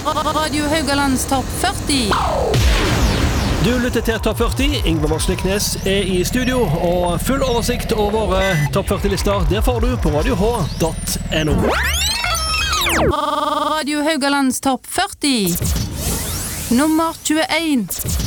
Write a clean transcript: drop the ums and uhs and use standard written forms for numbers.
Radio Haugalands topp 40. Du lytter til Topp 40. Ingvar Morsliknes i studio, og full oversikt over Topp 40-lister, det får du på radioh.no. Radio Haugalands topp 40. Nummer 21.